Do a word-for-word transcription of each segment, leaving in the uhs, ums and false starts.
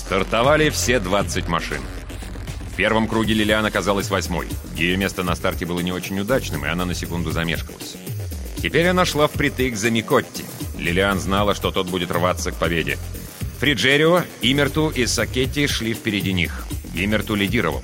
Стартовали все двадцать машин. В первом круге Лилиан оказалась восьмой. Ее место на старте было не очень удачным, и она на секунду замешкалась. Теперь она шла впритык за Микотти. Лилиан знала, что тот будет рваться к победе. Фриджерио, Имерту и Сакетти шли впереди них. Имерту лидировал.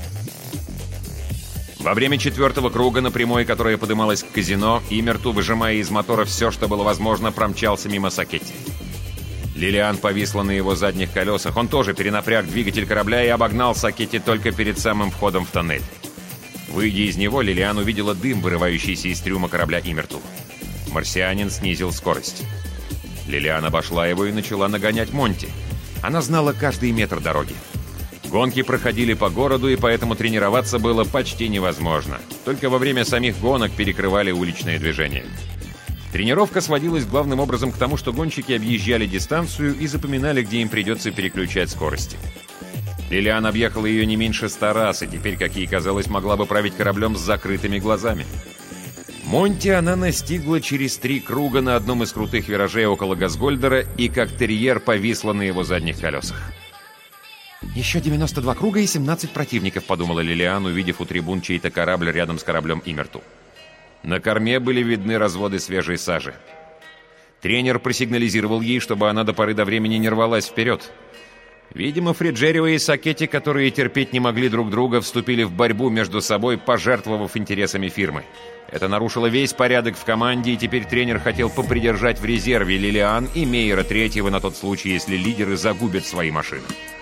Во время четвертого круга на прямой, которая подымалась к казино, Имерту, выжимая из мотора все, что было возможно, промчался мимо Сакетти. Лилиан повисла на его задних колесах. Он тоже перенапряг двигатель корабля и обогнал Сакетти только перед самым входом в тоннель. Выйдя из него, Лилиан увидела дым, вырывающийся из трюма корабля Имерту. Марсианин снизил скорость. Лилиан обошла его и начала нагонять Монти. Она знала каждый метр дороги. Гонки проходили по городу, и поэтому тренироваться было почти невозможно. Только во время самих гонок перекрывали уличное движение. Тренировка сводилась главным образом к тому, что гонщики объезжали дистанцию и запоминали, где им придется переключать скорости. Лилиан объехала ее не меньше ста раз, и теперь, как ей казалось, могла бы править кораблем с закрытыми глазами. Монти она настигла через три круга на одном из крутых виражей около Газгольдера и как терьер повисла на его задних колесах. «Еще девяносто два круга и семнадцать противников», — подумала Лилиан, увидев у трибун чей-то корабль рядом с кораблем Имерту. На корме были видны разводы свежей сажи. Тренер просигнализировал ей, чтобы она до поры до времени не рвалась вперед. Видимо, Фриджерио и Сакетти, которые терпеть не могли друг друга, вступили в борьбу между собой, пожертвовав интересами фирмы. Это нарушило весь порядок в команде, и теперь тренер хотел попридержать в резерве Лилиан и Мейера третьего на тот случай, если лидеры загубят свои машины.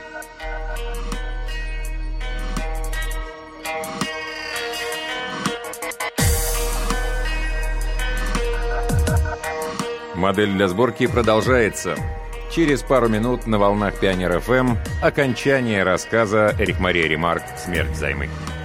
Модель для сборки продолжается. Через пару минут на волнах Пионер эф эм окончание рассказа Эрих Мария Ремарк «Смерть взаймы».